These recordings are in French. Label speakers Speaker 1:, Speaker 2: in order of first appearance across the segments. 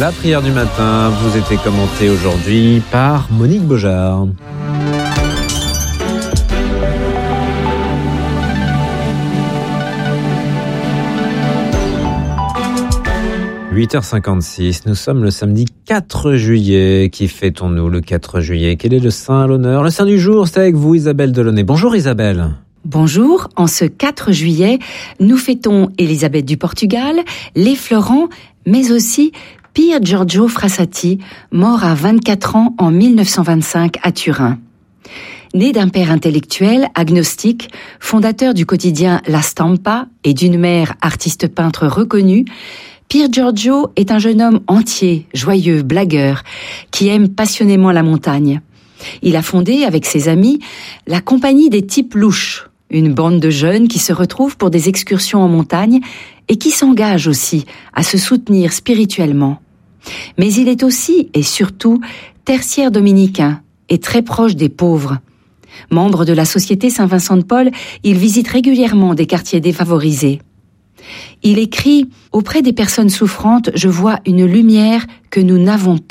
Speaker 1: La prière du matin vous était commentée aujourd'hui par Monique Beaujard. « 8h56, nous sommes le samedi 4 juillet. Qui fêtons-nous le 4 juillet ? Quel est le saint à l'honneur ? Le saint du jour, c'est avec vous Isabelle Delaunay. Bonjour Isabelle.
Speaker 2: Bonjour, en ce 4 juillet, nous fêtons Élisabeth du Portugal, les Florent, mais aussi Pier Giorgio Frassati, mort à 24 ans en 1925 à Turin. Né d'un père intellectuel, agnostique, fondateur du quotidien La Stampa et d'une mère artiste-peintre reconnue, Pier Giorgio est un jeune homme entier, joyeux, blagueur, qui aime passionnément la montagne. Il a fondé, avec ses amis, la Compagnie des Types Louches, une bande de jeunes qui se retrouvent pour des excursions en montagne et qui s'engagent aussi à se soutenir spirituellement. Mais il est aussi, et surtout, tertiaire dominicain et très proche des pauvres. Membre de la Société Saint-Vincent de Paul, il visite régulièrement des quartiers défavorisés. Il écrit « Auprès des personnes souffrantes, je vois une lumière que nous n'avons pas. »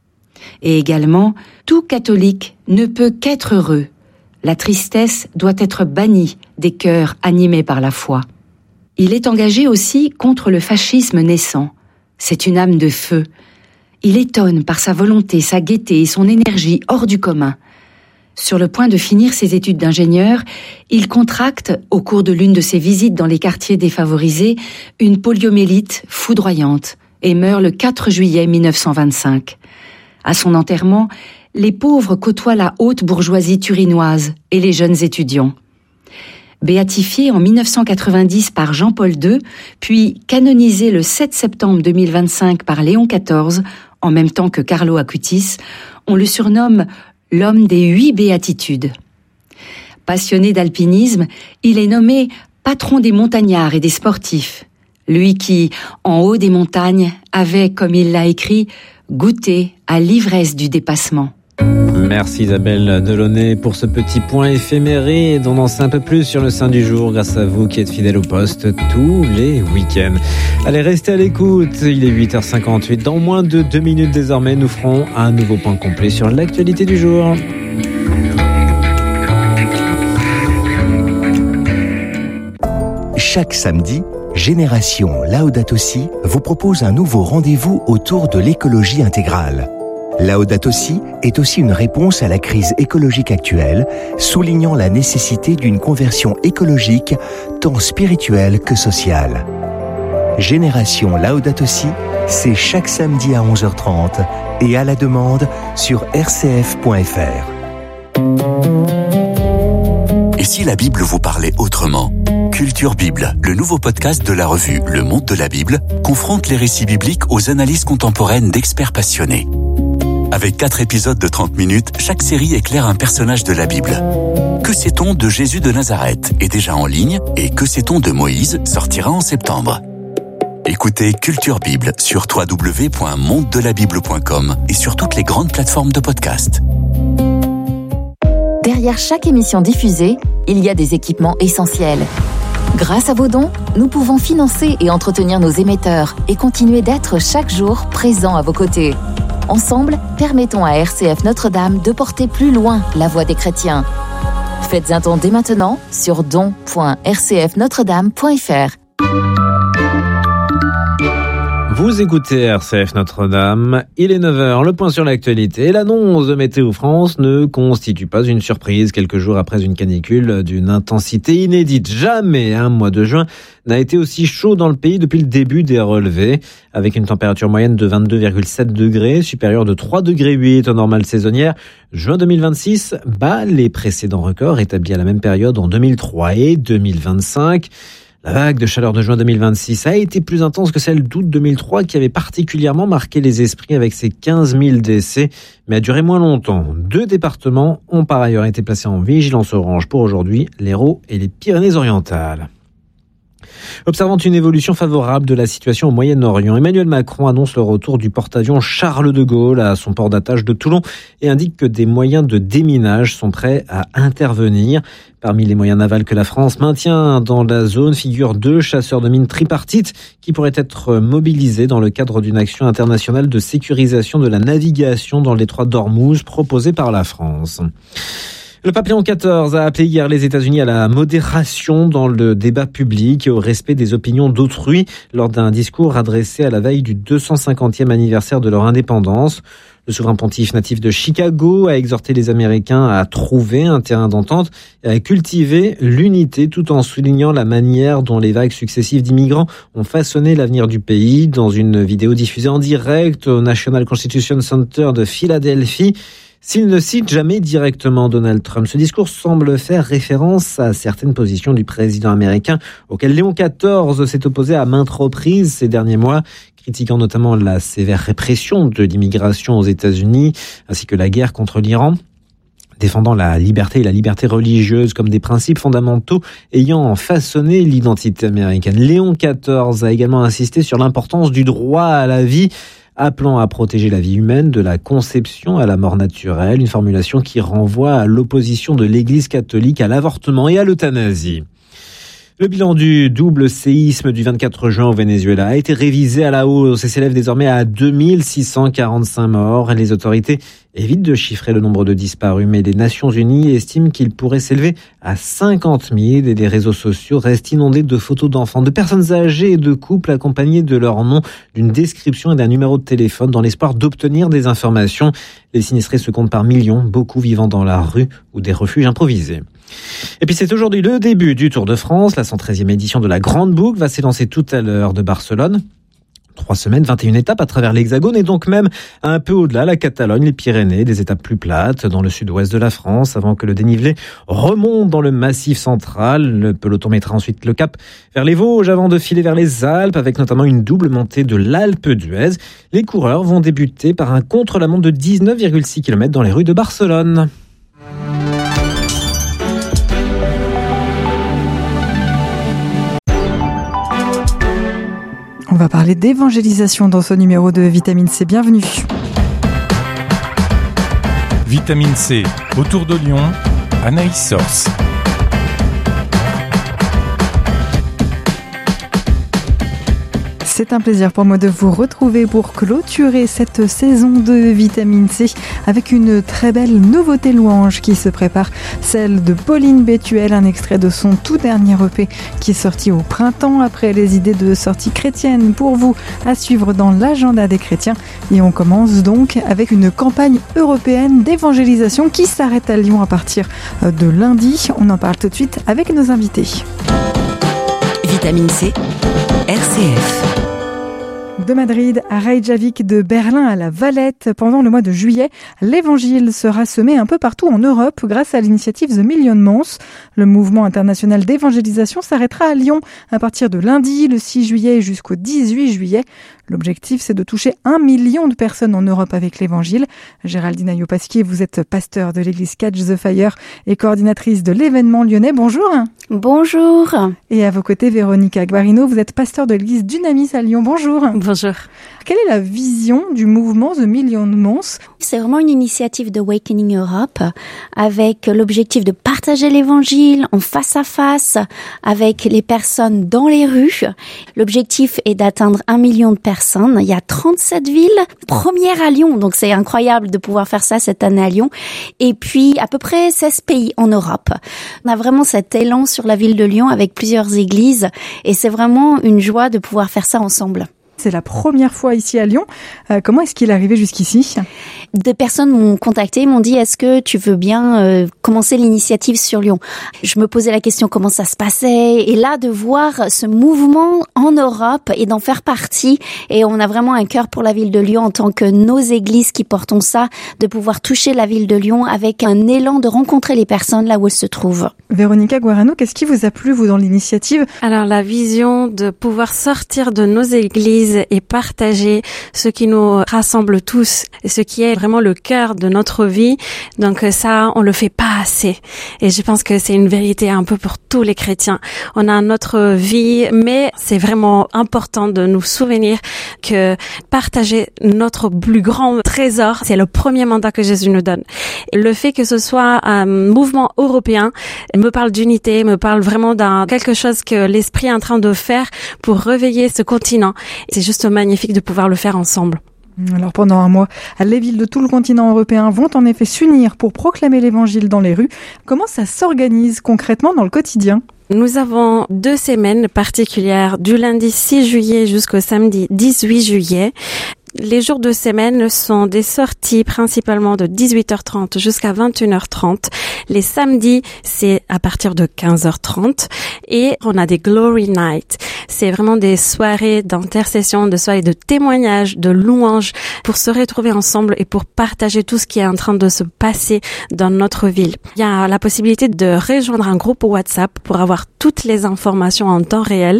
Speaker 2: Et également « Tout catholique ne peut qu'être heureux. La tristesse doit être bannie des cœurs animés par la foi. » Il est engagé aussi contre le fascisme naissant. C'est une âme de feu. Il étonne par sa volonté, sa gaieté et son énergie hors du commun. Sur le point de finir ses études d'ingénieur, il contracte, au cours de l'une de ses visites dans les quartiers défavorisés, une poliomyélite foudroyante et meurt le 4 juillet 1925. À son enterrement, les pauvres côtoient la haute bourgeoisie turinoise et les jeunes étudiants. Béatifié en 1990 par Jean-Paul II, puis canonisé le 7 septembre 2025 par Léon XIV, en même temps que Carlo Acutis, on le surnomme l'homme des 8 béatitudes. Passionné d'alpinisme, il est nommé patron des montagnards et des sportifs. Lui qui, en haut des montagnes, avait, comme il l'a écrit, goûté à l'ivresse du dépassement.
Speaker 1: Merci Isabelle Delaunay pour ce petit point éphéméré dont on en sait un peu plus sur le saint du jour grâce à vous qui êtes fidèles au poste tous les week-ends. Allez, restez à l'écoute, il est 8h58. Dans moins de 2 minutes désormais, nous ferons un nouveau point complet sur l'actualité du jour.
Speaker 3: Chaque samedi, Génération Laudato Si vous propose un nouveau rendez-vous autour de l'écologie intégrale. Laudato Si est aussi une réponse à la crise écologique actuelle, soulignant la nécessité d'une conversion écologique tant spirituelle que sociale. Génération Laudato Si, c'est chaque samedi à 11h30 et à la demande sur rcf.fr.
Speaker 4: Et si la Bible vous parlait autrement ? Culture Bible, le nouveau podcast de la revue Le Monde de la Bible, confronte les récits bibliques aux analyses contemporaines d'experts passionnés. Avec 4 épisodes de 30 minutes, chaque série éclaire un personnage de la Bible. Que sait-on de Jésus de Nazareth est déjà en ligne et Que sait-on de Moïse sortira en septembre. Écoutez Culture Bible sur www.mondelabible.com et sur toutes les grandes plateformes de podcast.
Speaker 5: Derrière chaque émission diffusée, il y a des équipements essentiels. Grâce à vos dons, nous pouvons financer et entretenir nos émetteurs et continuer d'être chaque jour présents à vos côtés. Ensemble, permettons à RCF Notre-Dame de porter plus loin la voix des chrétiens. Faites un don dès maintenant sur don.rcfnotredame.fr.
Speaker 1: Vous écoutez RCF Notre-Dame, il est 9h, le point sur l'actualité. L'annonce de Météo France ne constitue pas une surprise quelques jours après une canicule d'une intensité inédite. Jamais un mois de juin n'a été aussi chaud dans le pays depuis le début des relevés, avec une température moyenne de 22,7 degrés, supérieure de 3,8 degrés aux normales saisonnières. Juin 2026 bat les précédents records établis à la même période en 2003 et 2025. La vague de chaleur de juin 2026 a été plus intense que celle d'août 2003 qui avait particulièrement marqué les esprits avec ses 15 000 décès, mais a duré moins longtemps. 2 départements ont par ailleurs été placés en vigilance orange pour aujourd'hui, l'Hérault et les Pyrénées-Orientales. Observant une évolution favorable de la situation au Moyen-Orient, Emmanuel Macron annonce le retour du porte-avions Charles de Gaulle à son port d'attache de Toulon et indique que des moyens de déminage sont prêts à intervenir. Parmi les moyens navals que la France maintient dans la zone figurent 2 chasseurs de mines tripartites qui pourraient être mobilisés dans le cadre d'une action internationale de sécurisation de la navigation dans le détroit d'Ormuz proposée par la France. Le pape Léon XIV a appelé hier les États-Unis à la modération dans le débat public et au respect des opinions d'autrui lors d'un discours adressé à la veille du 250e anniversaire de leur indépendance. Le souverain pontife natif de Chicago a exhorté les Américains à trouver un terrain d'entente et à cultiver l'unité tout en soulignant la manière dont les vagues successives d'immigrants ont façonné l'avenir du pays. Dans une vidéo diffusée en direct au National Constitution Center de Philadelphie, s'il ne cite jamais directement Donald Trump, ce discours semble faire référence à certaines positions du président américain auquel Léon XIV s'est opposé à maintes reprises ces derniers mois, critiquant notamment la sévère répression de l'immigration aux États-Unis ainsi que la guerre contre l'Iran, défendant la liberté et la liberté religieuse comme des principes fondamentaux ayant façonné l'identité américaine. Léon XIV a également insisté sur l'importance du droit à la vie, appelant à protéger la vie humaine de la conception à la mort naturelle, une formulation qui renvoie à l'opposition de l'Église catholique à l'avortement et à l'euthanasie. Le bilan du double séisme du 24 juin au Venezuela a été révisé à la hausse et s'élève désormais à 2645 morts. Les autorités évitent de chiffrer le nombre de disparus, mais les Nations Unies estiment qu'il pourrait s'élever à 50 000 et les réseaux sociaux restent inondés de photos d'enfants, de personnes âgées et de couples accompagnés de leur nom, d'une description et d'un numéro de téléphone dans l'espoir d'obtenir des informations. Les sinistrés se comptent par millions, beaucoup vivant dans la rue ou des refuges improvisés. Et puis c'est aujourd'hui le début du Tour de France. La 113e édition de la Grande Boucle va s'élancer tout à l'heure de Barcelone. 3 semaines, 21 étapes à travers l'Hexagone et donc même un peu au-delà, la Catalogne, les Pyrénées, des étapes plus plates dans le sud-ouest de la France avant que le dénivelé remonte dans le massif central. Le peloton mettra ensuite le cap vers les Vosges avant de filer vers les Alpes avec notamment une double montée de l'Alpe d'Huez. Les coureurs vont débuter par un contre-la-montre de 19,6 km dans les rues de Barcelone.
Speaker 6: On va parler d'évangélisation dans ce numéro de Vitamine C. Bienvenue.
Speaker 7: Vitamine C, autour de Lyon, Anaïs Sors.
Speaker 6: C'est un plaisir pour moi de vous retrouver pour clôturer cette saison de Vitamine C avec une très belle nouveauté louange qui se prépare, celle de Pauline Bétuel, un extrait de son tout dernier EP qui est sorti au printemps après les idées de sortie chrétienne pour vous à suivre dans l'agenda des chrétiens. Et on commence donc avec une campagne européenne d'évangélisation qui s'arrête à Lyon à partir de lundi. On en parle tout de suite avec nos invités.
Speaker 8: Vitamine C, RCF.
Speaker 6: De Madrid à Reykjavik, de Berlin à la Valette, pendant le mois de juillet, l'évangile sera semé un peu partout en Europe grâce à l'initiative The Million Months. Le mouvement international d'évangélisation s'arrêtera à Lyon à partir de lundi, le 6 juillet jusqu'au 18 juillet. L'objectif, c'est de toucher 1 million de personnes en Europe avec l'évangile. Géraldine Ayopasquier, vous êtes pasteur de l'église Catch the Fire et coordinatrice de l'événement lyonnais. Bonjour.
Speaker 9: Bonjour.
Speaker 6: Et à vos côtés, Véronique Agbarino, vous êtes pasteur de l'église Dunamis à Lyon. Bonjour.
Speaker 9: Bonjour.
Speaker 6: Quelle est la vision du mouvement The Million Months ?
Speaker 9: C'est vraiment une initiative d'Awakening Europe avec l'objectif de partager l'évangile en face à face avec les personnes dans les rues. L'objectif est d'atteindre 1 million de personnes. Il y a 37 villes, première à Lyon, donc c'est incroyable de pouvoir faire ça cette année à Lyon. Et puis à peu près 16 pays en Europe. On a vraiment cet élan sur la ville de Lyon avec plusieurs églises et c'est vraiment une joie de pouvoir faire ça ensemble.
Speaker 6: C'est la première fois ici à Lyon. Comment est-ce qu'il est arrivé jusqu'ici ?
Speaker 9: Des personnes m'ont contacté, m'ont dit « Est-ce que tu veux bien commencer l'initiative sur Lyon ?» Je me posais la question comment ça se passait. Et là, de voir ce mouvement en Europe et d'en faire partie. Et on a vraiment un cœur pour la ville de Lyon en tant que nos églises qui portons ça, de pouvoir toucher la ville de Lyon avec un élan de rencontrer les personnes là où elles se trouvent.
Speaker 6: Véronica Guarano, qu'est-ce qui vous a plu, vous, dans l'initiative ?
Speaker 10: Alors, la vision de pouvoir sortir de nos églises Église et partager ce qui nous rassemble tous, et ce qui est vraiment le cœur de notre vie. Donc ça, on le fait pas assez. Et je pense que c'est une vérité un peu pour tous les chrétiens. On a notre vie, mais c'est vraiment important de nous souvenir que partager notre plus grand trésor, c'est le premier mandat que Jésus nous donne. Et le fait que ce soit un mouvement européen me parle d'unité, me parle vraiment d'un quelque chose que l'Esprit est en train de faire pour réveiller ce continent. C'est juste magnifique de pouvoir le faire ensemble.
Speaker 6: Alors pendant un mois, les villes de tout le continent européen vont en effet s'unir pour proclamer l'évangile dans les rues. Comment ça s'organise concrètement dans le quotidien ?
Speaker 10: Nous avons 2 semaines particulières, du lundi 6 juillet jusqu'au samedi 18 juillet. Les jours de semaine sont des sorties principalement de 18h30 jusqu'à 21h30. Les samedis, c'est à partir de 15h30. Et on a des Glory Night. C'est vraiment des soirées d'intercession, de soirées de témoignages, de louanges pour se retrouver ensemble et pour partager tout ce qui est en train de se passer dans notre ville. Il y a la possibilité de rejoindre un groupe WhatsApp pour avoir toutes les informations en temps réel.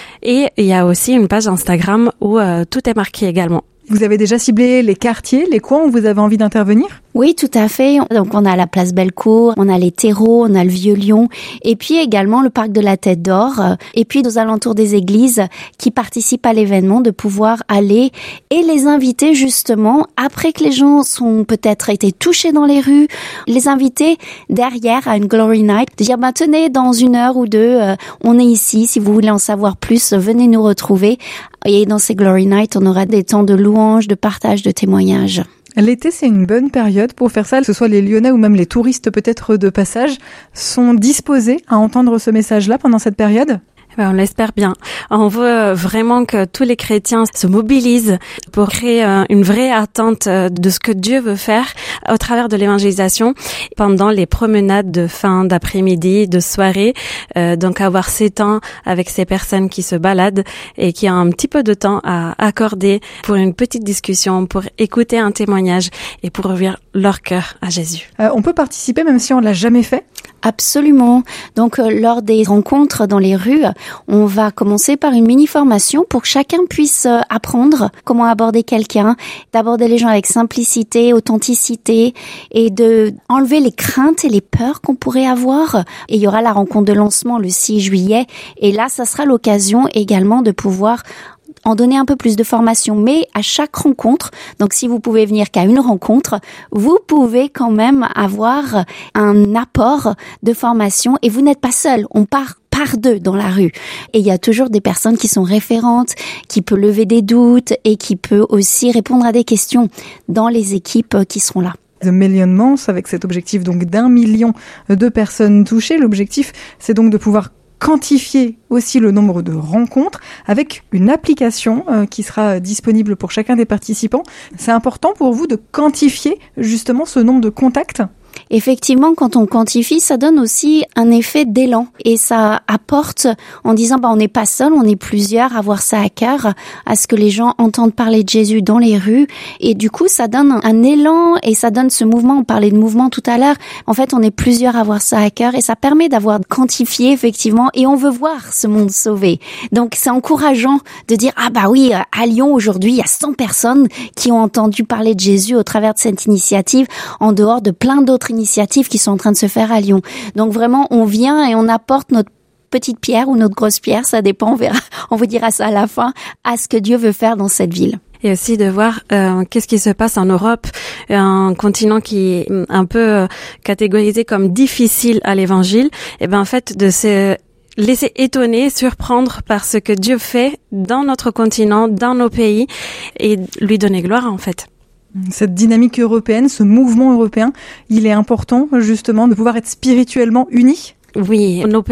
Speaker 10: Et il y a aussi une page Instagram où tout est marqué également.
Speaker 6: Vous avez déjà ciblé les quartiers, les coins où vous avez envie d'intervenir ?
Speaker 9: Oui, tout à fait. Donc, on a la place Bellecour, on a les terreaux, on a le Vieux-Lyon, et puis également le parc de la Tête d'Or, et puis aux alentours des églises qui participent à l'événement, de pouvoir aller et les inviter justement, après que les gens sont peut-être été touchés dans les rues, les inviter derrière à une Glory Night, de dire, tenez, dans 1 heure ou 2, on est ici, si vous voulez en savoir plus, venez nous retrouver. Et dans ces Glory Night, on aura des temps de louange, de partage, de témoignages.
Speaker 6: L'été, c'est une bonne période pour faire ça, que ce soit les Lyonnais ou même les touristes peut-être de passage, sont disposés à entendre ce message-là pendant cette période ?
Speaker 10: On l'espère bien. On veut vraiment que tous les chrétiens se mobilisent pour créer une vraie attente de ce que Dieu veut faire au travers de l'évangélisation pendant les promenades de fin d'après-midi, de soirée. Donc avoir ces temps avec ces personnes qui se baladent et qui ont un petit peu de temps à accorder pour une petite discussion, pour écouter un témoignage et pour ouvrir leur cœur à Jésus.
Speaker 6: On peut participer même si on l'a jamais fait ?
Speaker 9: Absolument. Donc, lors des rencontres dans les rues, on va commencer par une mini-formation pour que chacun puisse apprendre comment aborder quelqu'un, d'aborder les gens avec simplicité, authenticité et de enlever les craintes et les peurs qu'on pourrait avoir. Et il y aura la rencontre de lancement le 6 juillet. Et là, ça sera l'occasion également de pouvoir en donner un peu plus de formation, mais à chaque rencontre, donc si vous pouvez venir qu'à une rencontre, vous pouvez quand même avoir un apport de formation et vous n'êtes pas seul, on part par 2 dans la rue. Et il y a toujours des personnes qui sont référentes, qui peuvent lever des doutes et qui peuvent aussi répondre à des questions dans les équipes qui seront là.
Speaker 6: The Million Months, avec cet objectif donc d'1 million de personnes touchées, l'objectif c'est donc de pouvoir quantifier aussi le nombre de rencontres avec une application qui sera disponible pour chacun des participants. C'est important pour vous de quantifier justement ce nombre de contacts ?
Speaker 9: Effectivement, quand on quantifie, ça donne aussi un effet d'élan et ça apporte en disant on n'est pas seul, on est plusieurs à avoir ça à cœur, à ce que les gens entendent parler de Jésus dans les rues et du coup ça donne un élan et ça donne ce mouvement, on parlait de mouvement tout à l'heure, en fait on est plusieurs à avoir ça à cœur et ça permet d'avoir quantifié effectivement et on veut voir ce monde sauvé. Donc c'est encourageant de dire oui, à Lyon aujourd'hui il y a 100 personnes qui ont entendu parler de Jésus au travers de cette initiative en dehors de plein d'autres initiatives qui sont en train de se faire à Lyon. Donc vraiment, on vient et on apporte notre petite pierre ou notre grosse pierre, ça dépend, on verra, on vous dira ça à la fin, à ce que Dieu veut faire dans cette ville.
Speaker 10: Et aussi de voir qu'est-ce qui se passe en Europe, un continent qui est un peu catégorisé comme difficile à l'évangile, et en fait de se laisser étonner, surprendre par ce que Dieu fait dans notre continent, dans nos pays, et lui donner gloire en fait.
Speaker 6: Cette dynamique européenne, ce mouvement européen, il est important justement de pouvoir être spirituellement unis ?
Speaker 10: Oui, nos